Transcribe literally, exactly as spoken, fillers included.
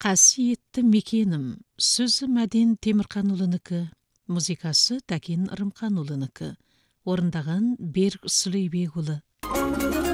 Қасиетті мекенім, сөзі Мәден Темірқанұлынікі, музыкасы Тәкен Ырымқанұлынікі, орындаған Берік Сүлейбекұлы.